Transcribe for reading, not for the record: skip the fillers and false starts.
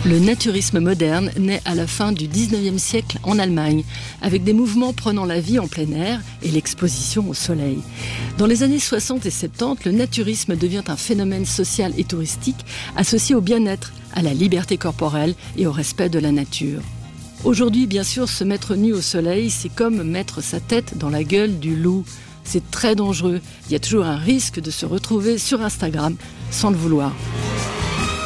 Le naturisme moderne naît à la fin du 19e siècle en Allemagne, avec des mouvements prenant la vie en plein air et l'exposition au soleil. Dans les années 60 et 70, le naturisme devient un phénomène social et touristique associé au bien-être, à la liberté corporelle et au respect de la nature. Aujourd'hui, bien sûr, se mettre nu au soleil, c'est comme mettre sa tête dans la gueule du loup. C'est très dangereux. Il y a toujours un risque de se retrouver sur Instagram sans le vouloir.